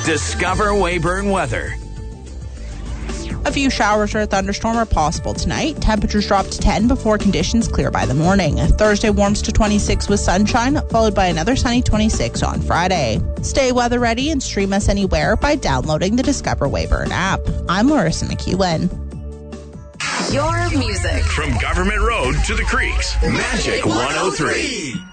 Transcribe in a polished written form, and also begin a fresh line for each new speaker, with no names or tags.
Discover Weyburn weather.
A few showers or a thunderstorm are possible tonight. Temperatures drop to 10 before conditions clear by the morning. Thursday warms to 26 with sunshine, followed by another sunny 26 on Friday. Stay weather ready and stream us anywhere by downloading the Discover Weyburn app. I'm Larissa McEwen.
Your music.
From Government Road to the Creeks. Magic 103.